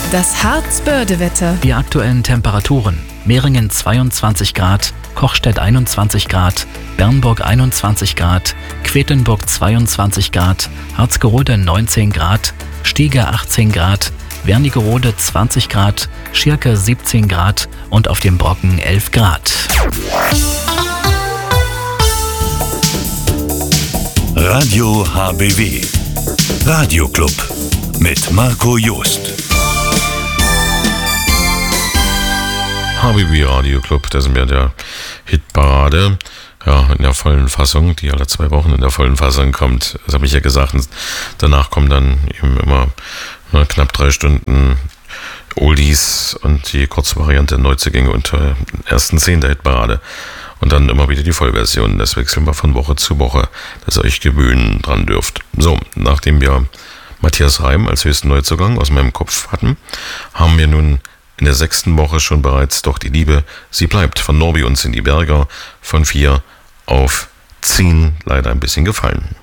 Das Harzbörde-Wetter. Die aktuellen Temperaturen: Meringen 22 Grad, Kochstedt 21 Grad, Bernburg 21 Grad, Quedlinburg 22 Grad, Harzgerode 19 Grad, Stiege 18 Grad, Wernigerode 20 Grad, Schirke 17 Grad und auf dem Brocken 11 Grad. Radio HBW. Radioclub mit Marco Joost. HBW Radioclub, das sind wir der Hitparade. Ja, in der vollen Fassung, die alle 2 Wochen in der vollen Fassung kommt. Das habe ich ja gesagt. Danach kommen dann eben immer knapp 3 Stunden Oldies und die Kurzvariante Neuzugänge unter ersten 10 der Hitparade. Und dann immer wieder die Vollversion. Das wechseln wir von Woche zu Woche, dass ihr euch gewöhnen dran dürft. So, nachdem wir Matthias Reim als höchsten Neuzugang aus meinem Kopf hatten, haben wir nun in der 6. Woche schon bereits Doch die Liebe, sie bleibt von Norby und Cindy Berger von 4 auf 10 leider ein bisschen gefallen.